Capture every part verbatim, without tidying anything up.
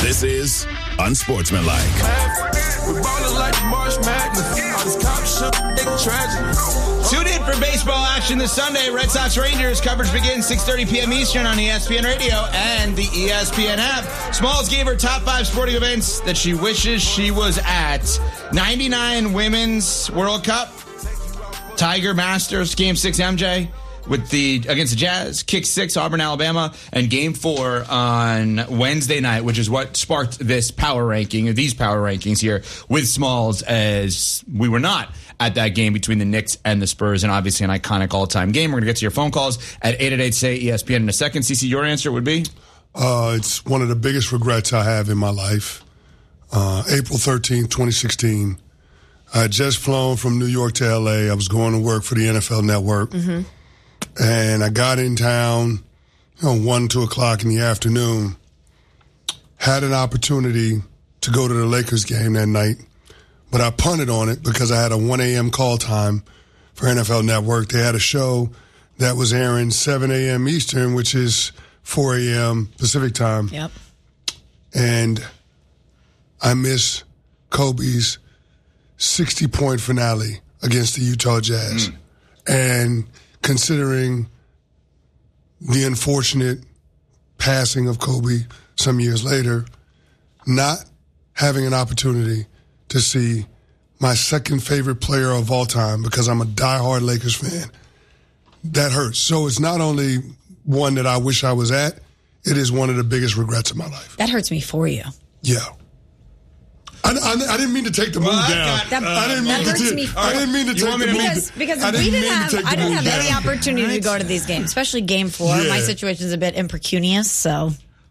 This is Unsportsmanlike. Tune in for baseball action this Sunday. Red Sox Rangers coverage begins six thirty p.m. Eastern on E S P N Radio and the E S P N app. Smalls gave her top five sporting events that she wishes she was at. ninety-nine Women's World Cup. Tiger Masters Game six M J with the against the Jazz, kick six Auburn, Alabama, and game four on Wednesday night, which is what sparked this power ranking, or these power rankings here with Smalls, as we were not at that game between the Knicks and the Spurs, and obviously an iconic all-time game. We're going to get to your phone calls at eight eight eight, S A Y, E S P N in a second. C C, your answer would be? Uh, it's one of the biggest regrets I have in my life. Uh, April thirteenth, twenty sixteen. I had just flown from New York to L A. I was going to work for the N F L Network. Mm-hmm. And I got in town, you know, one, two o'clock in the afternoon. Had an opportunity to go to the Lakers game that night, but I punted on it because I had a one a.m. call time for N F L Network. They had a show that was airing seven a.m. Eastern, which is four a.m. Pacific time. Yep. And I missed Kobe's sixty-point finale against the Utah Jazz. Mm. And considering the unfortunate passing of Kobe some years later, not having an opportunity to see my second favorite player of all time, because I'm a diehard Lakers fan, that hurts. So it's not only one that I wish I was at, it is one of the biggest regrets of my life. That hurts me for you. Yeah. I, I, I didn't mean to take the move well, down. Got, that, uh, I didn't mean that to. hurts me. I didn't mean to take the move. Because, because I we didn't didn't mean have. to take I the didn't move have any down. opportunity right. to go to these games, especially Game Four. Yeah. My situation's a bit impecunious, so.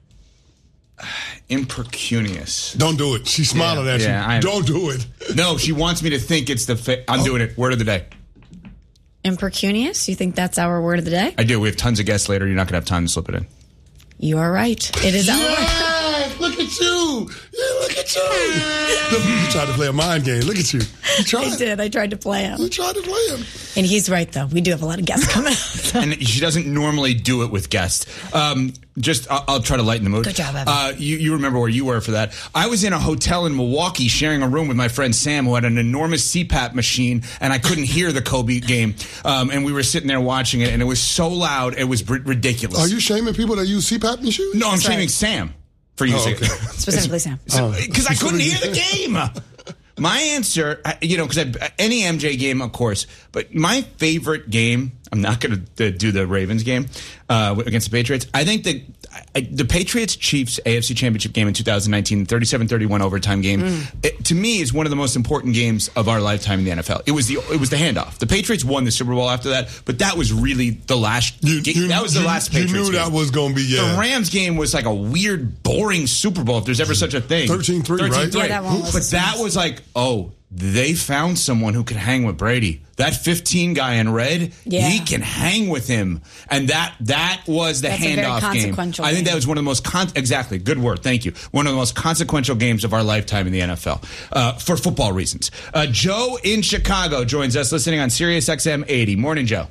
Impecunious. Don't do it. She's smiling yeah, at yeah, you. Don't do it. No, she wants me to think it's the. Fi- I'm oh. doing it. Word of the day. Impecunious? You think that's our word of the day? I do. We have tons of guests later. You're not going to have time to slip it in. You are right. It is yeah, our word. Look at you. Yeah, look at you. You tried to play a mind game. Look at you. You tried. I did. I tried to play him. You tried to play him. And he's right, though. We do have a lot of guests coming out. And she doesn't normally do it with guests. Um, just, I'll, I'll try to lighten the mood. Good job, Evan. Uh, you, you remember where you were for that. I was in a hotel in Milwaukee sharing a room with my friend Sam, who had an enormous C PAP machine, and I couldn't hear the Kobe game. Um, and we were sitting there watching it, and it was so loud, it was r- ridiculous. Are you shaming people that use C PAP machines? No, I'm That's shaming right. Sam for using oh, okay. it. Specifically Sam. Because I couldn't hear the game. My answer, you know, because any M J game, of course, but my favorite game, I'm not going to do the Ravens game uh, against the Patriots. I think that I, the Patriots-Chiefs A F C Championship game in two thousand nineteen, thirty-seven thirty-one overtime game, mm. it, to me, is one of the most important games of our lifetime in the N F L. It was the it was the handoff. The Patriots won the Super Bowl after that, but that was really the last. You, game. you, that was the you, last Patriots You knew game. that was going to be, yeah. The Rams game was like a weird, boring Super Bowl, if there's ever such a thing. thirteen three, right? Yeah, that one was but that was like, oh, they found someone who could hang with Brady. That fifteen guy in red, yeah. he can hang with him. And that that was the That's handoff a very game. consequential I think game. that was one of the most, con- exactly, good word, thank you. One of the most consequential games of our lifetime in the N F L uh, for football reasons. Uh, Joe in Chicago joins us listening on Sirius X M eighty. Morning, Joe.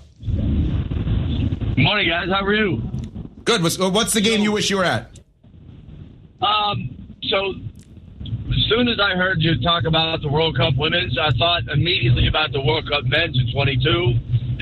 Morning, guys. How are you? Good. What's, what's the game you wish you were at? Um. So, as soon as I heard you talk about the World Cup women's, I thought immediately about the World Cup men's in twenty-two.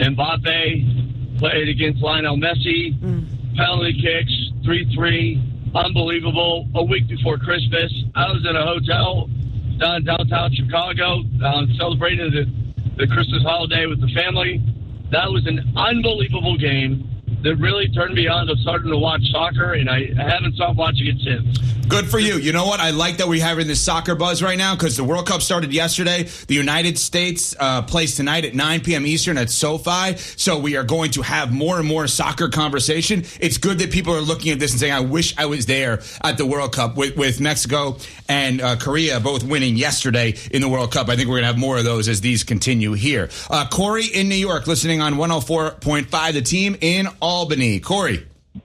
Mbappe played against Lionel Messi. Mm. Penalty kicks, three three. Unbelievable. A week before Christmas, I was in a hotel down downtown Chicago um, celebrating the, the Christmas holiday with the family. That was an unbelievable game that really turned me on to starting to watch soccer, and I, I haven't stopped watching it since. Good for you. You know what? I like that we're having this soccer buzz right now because the World Cup started yesterday. The United States uh, plays tonight at nine p.m. Eastern at SoFi. So we are going to have more and more soccer conversation. It's good that people are looking at this and saying, I wish I was there at the World Cup with, with Mexico and uh, Korea both winning yesterday in the World Cup. I think we're going to have more of those as these continue here. Uh, Corey in New York listening on one oh four point five, The Team in Albany. Corey.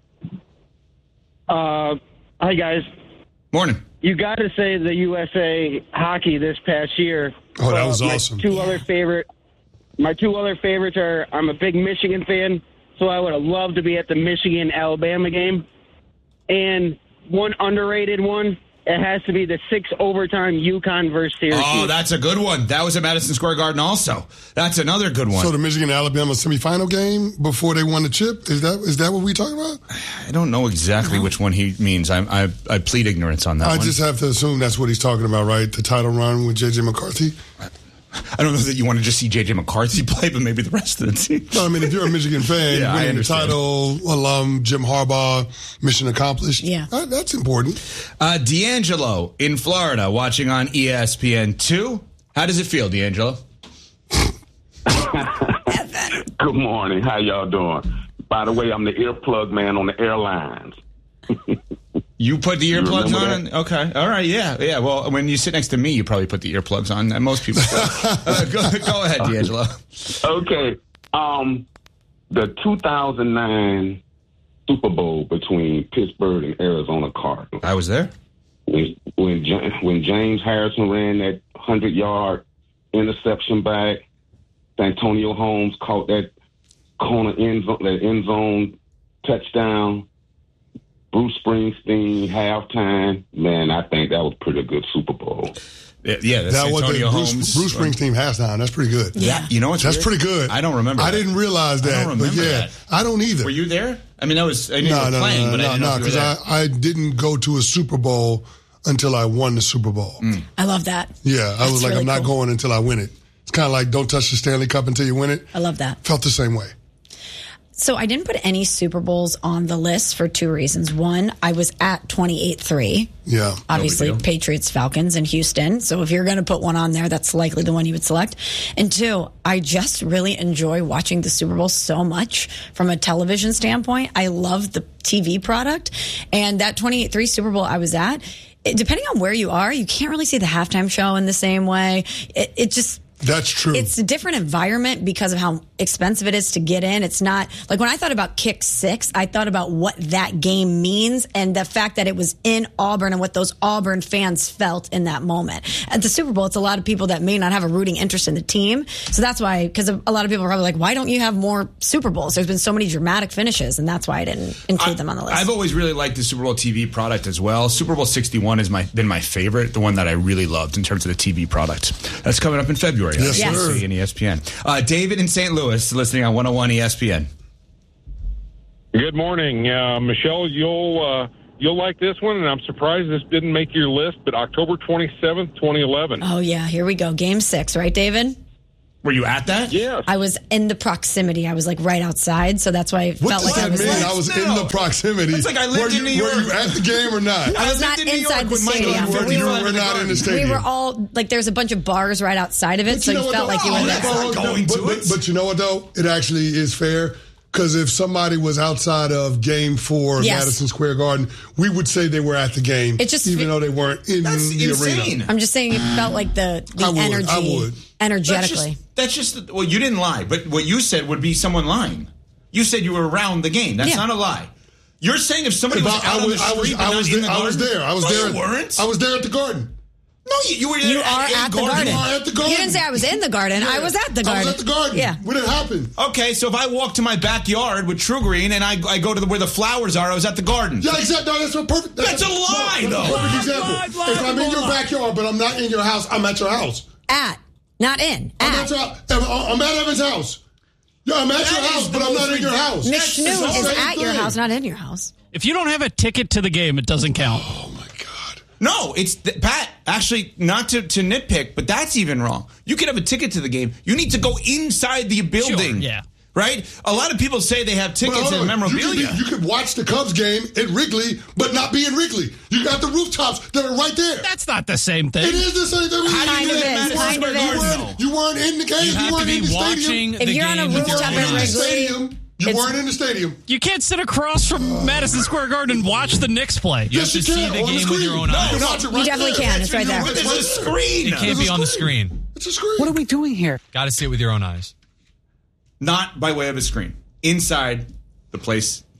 Uh, hi, guys. Morning. You got to say the U S A hockey this past year. Oh, that was uh, awesome. My two other favorite, my two other favorites are. I'm a big Michigan fan, so I would have loved to be at the Michigan Alabama game. And one underrated one it has to be the six overtime UConn versus Syracuse. Oh, that's a good one. That was at Madison Square Garden also. That's another good one. So the Michigan-Alabama semifinal game before they won the chip, is that is that what we talking about? I don't know exactly which one he means. I, I, I plead ignorance on that I one. just have to assume that's what he's talking about, right? The title run with J J McCarthy? I don't know that you want to just see J J McCarthy play, but maybe the rest of the team. No, I mean, if you're a Michigan fan, Yeah, I winning the understand. title, alum, Jim Harbaugh, mission accomplished. Yeah. That- that's important. Uh, D'Angelo in Florida watching on E S P N two. How does it feel, D'Angelo? Good morning. How y'all doing? By the way, I'm the earplug man on the airlines. You put the earplugs remember on? And, okay. All right. Yeah. Yeah. Well, when you sit next to me, you probably put the earplugs on. And most people do. uh, go, go ahead, D'Angelo. Okay. Um, the two thousand nine Super Bowl between Pittsburgh and Arizona Cardinals. I was there. When when, Ja- when James Harrison ran that hundred-yard interception back, Antonio Holmes caught that corner end zone, that end zone touchdown. Bruce Springsteen halftime. Man, I think that was a pretty good Super Bowl. Yeah. yeah that's That was the Antonio Bruce, Holmes. Bruce Springsteen halftime. That's pretty good. Yeah. You know what's That's weird? pretty good. I don't remember I that. didn't realize I that. don't but remember yeah, that. I don't either. Were you there? I mean, that was, I knew No, you were no, playing, no, but I no, didn't know no, if you were because there. I, I didn't go to a Super Bowl until I won the Super Bowl. I love that. Yeah, I That's was like, really I'm not cool. going until I win it. It's kind of like don't touch the Stanley Cup until you win it. I love that. Felt the same way. So I didn't put any Super Bowls on the list for two reasons. One, I was at twenty-eight three. Yeah. Obviously, deal. Patriots, Falcons, and Houston. So if you're going to put one on there, that's likely the one you would select. And two, I just really enjoy watching the Super Bowl so much from a television standpoint. I love the T V product. And that twenty-eight three Super Bowl I was at, it, depending on where you are, you can't really see the halftime show in the same way. It, it just... That's true. It's a different environment because of how expensive it is to get in. It's not like when I thought about Kick Six, I thought about what that game means and the fact that it was in Auburn and what those Auburn fans felt in that moment. At the Super Bowl, it's a lot of people that may not have a rooting interest in the team. So that's why, because a lot of people are probably like, why don't you have more Super Bowls? There's been so many dramatic finishes, and that's why I didn't include I, them on the list. I've always really liked the Super Bowl T V product as well. Super Bowl sixty-one has my, been my favorite, the one that I really loved in terms of the T V product. That's coming up in February. Yes, Yes. sir. on E S P N. Uh, David in Saint Louis, listening on one oh one E S P N. Good morning, uh, Michelle. You'll uh, you'll like this one, and I'm surprised this didn't make your list. But October twenty-seventh, twenty eleven. oh, yeah. Here we go. Game six, right, David? Were you at that? Yes. I was in the proximity. I was like right outside. So that's why I what felt does like I that was mean? like, I was No. in the proximity. It's like I lived were in you, New Were you York. at the game or not? I was lived not in New inside York the with Michael stadium. Jordan. We you were- were not in the stadium. We were all like, there's a bunch of bars right outside of it, But so you you, know what, felt though? like you were Oh, there. that's not going but, to but, it. but you know what, though? It actually is fair. Because if somebody was outside of Game Four of Yes. Madison Square Garden, we would say they were at the game, It just- even though they weren't in That's the insane. arena. I'm just saying, it felt like the the I would, energy, I would. That's energetically. just, that's just, well, you didn't lie, but what you said would be someone lying. You said you were around the game. That's Yeah. not a lie. You're saying if somebody If was I, out I on was, the I street was, but I not was in there. the I was garden? there. I was No, there. you weren't. I was there at the Garden. No, you, you were You at, are a at the garden. garden. You are at the Garden. You didn't say I was in the garden. I was at the garden. I was at the Garden. Yeah. When it happened. Okay, so if I walk to my backyard with True Green and I, I go to the, where the flowers are, I was at the garden. Yeah, exactly. No, that's a perfect. That's a lie, no, that's though. a perfect example. Lie, lie, if I'm in your lie. backyard, but I'm not in your house, I'm at your house. At, not in. I'm At. at your. I'm at Evan's house. Yeah, I'm at That your is house, the but I'm most not in your house. Nick That's the Schnoon is same at your thing. house, not in your house. If you don't have a ticket to the game, it doesn't count. Oh my God. No, it's th- Pat. Actually, not to, to nitpick, but that's even wrong. You can have a ticket to the game. You need to go inside the building. Sure, yeah. Right? A lot of people say they have But tickets hold and on. memorabilia. You could, be, you could watch the Cubs game at Wrigley, but not be in Wrigley. You got the rooftops that are right there. That's not the same thing. It is the same thing. How do Kind you of do that is, at kind Madison of Square is. Garden, You though? weren't, you weren't in the game. You You, have to weren't be in the watching stadium. the If you're on a game with your rooftop You own at weren't in eyes. the Wrigley, stadium. You it's- weren't in the stadium. You can't sit across from Madison Square Garden and watch the Knicks play. You Yes, have to you see can, the on the game with your screen. own No, eyes. you can watch it right You definitely there. can. It's right there. But there's a screen. It can't There's be a on the screen. screen. It's a screen. What are we doing here? Got to see it with your own eyes. Not by way of a screen. Inside the place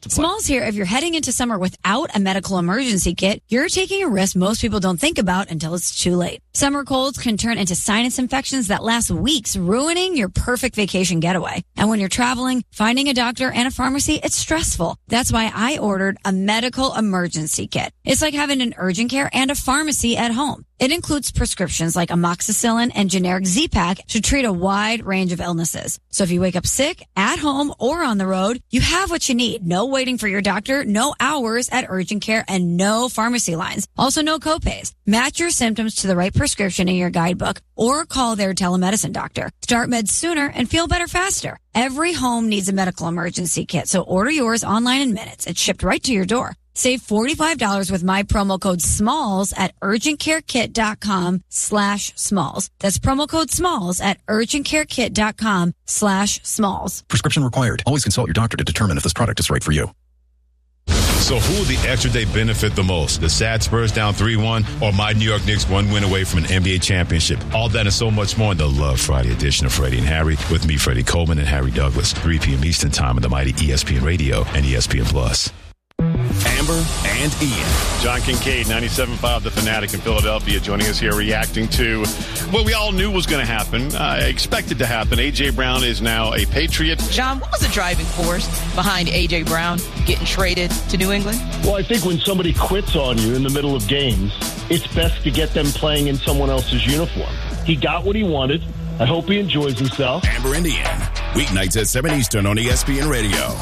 to play. Smalls here. If you're heading into summer without a medical emergency kit, you're taking a risk most people don't think about until it's too late. Summer colds can turn into sinus infections that last weeks, ruining your perfect vacation getaway. And when you're traveling, finding a doctor and a pharmacy, it's stressful. That's why I ordered a medical emergency kit. It's like having an urgent care and a pharmacy at home. It includes prescriptions like amoxicillin and generic Z-Pak to treat a wide range of illnesses. So if you wake up sick, at home, or on the road, you have what you need. No waiting for your doctor, no hours at urgent care, and no pharmacy lines. Also, no copays. Match your symptoms to the right prescription in your guidebook or call their telemedicine doctor. Start meds sooner and feel better faster. Every home needs a medical emergency kit, so order yours online in minutes. It's shipped right to your door. Save forty-five dollars with my promo code SMALLS at urgentcarekit.com slash smalls. That's promo code SMALLS at urgentcarekit.com slash smalls. Prescription required. Always consult your doctor to determine if this product is right for you. So who will the extra day benefit the most? The sad Spurs down three one or my New York Knicks one win away from an N B A championship? All that and so much more in the Love Friday edition of Freddie and Harry with me, Freddie Coleman, and Harry Douglas, three p.m. Eastern Time on the mighty E S P N Radio and E S P N Plus. Amber and Ian. John Kincaid, ninety-seven point five The Fanatic in Philadelphia, joining us here reacting to what we all knew was going to happen, uh, expected to happen. A J. Brown is now a Patriot. John, what was the driving force behind A J. Brown getting traded to New England? Well, I think when somebody quits on you in the middle of games, it's best to get them playing in someone else's uniform. He got what he wanted. I hope he enjoys himself. Amber and Ian, weeknights at seven Eastern on E S P N Radio.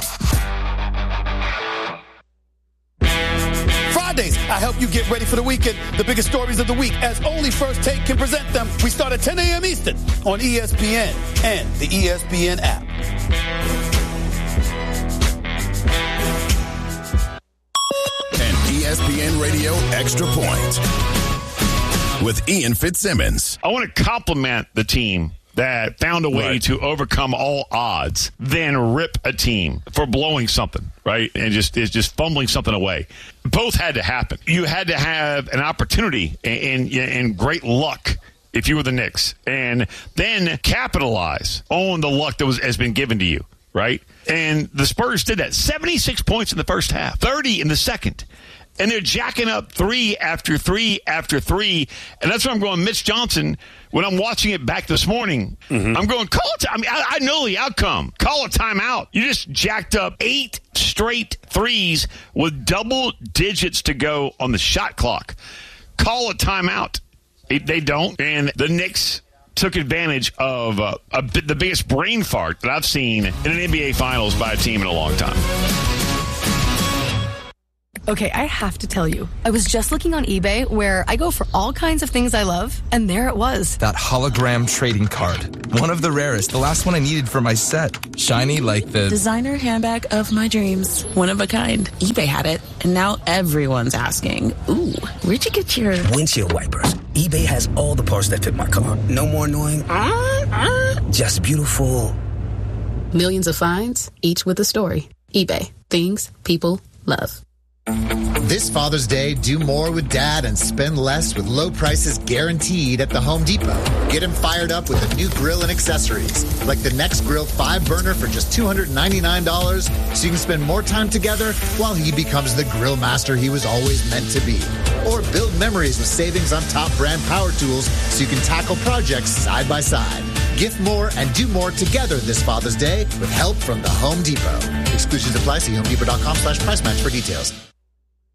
Fridays, I help you get ready for the weekend. The biggest stories of the week, as only First Take can present them. We start at ten a.m. Eastern on E S P N and the E S P N app. And E S P N Radio Extra Point with Ian Fitzsimmons. I want to compliment the team that found a way right. to overcome all odds, then rip a team for blowing something, right? And just is just fumbling something away. Both had to happen. You had to have an opportunity and, and, and great luck if you were the Knicks, and then capitalize on the luck that was has been given to you, right? And the Spurs did that. seventy-six points in the first half, thirty in the second. And they're jacking up three after three after three. And that's where I'm going, Mitch Johnson, when I'm watching it back this morning, mm-hmm. I'm going, call it. I mean, I, I know the outcome. Call a timeout. You just jacked up eight straight threes with double digits to go on the shot clock. Call a timeout. It, they don't. And the Knicks took advantage of uh, a, the biggest brain fart that I've seen in an N B A Finals by a team in a long time. Okay, I have to tell you, I was just looking on eBay where I go for all kinds of things I love, and there it was. That hologram trading card. One of the rarest. The last one I needed for my set. Shiny like the... designer handbag of my dreams. One of a kind. eBay had it, and now everyone's asking, ooh, where'd you get your... windshield wipers. eBay has all the parts that fit my car. No more annoying... Uh, uh, just beautiful... Millions of finds, each with a story. eBay. Things people love. This Father's Day, do more with Dad and spend less with low prices guaranteed at the Home Depot. Get him fired up with a new grill and accessories, like the Next Grill five burner for just two hundred ninety-nine dollars, so you can spend more time together while he becomes the grill master he was always meant to be. Or build memories with savings on top brand power tools so you can tackle projects side by side. Gift more and do more together this Father's Day with help from the Home Depot. Exclusions apply. See homedepot.com slash price match for details.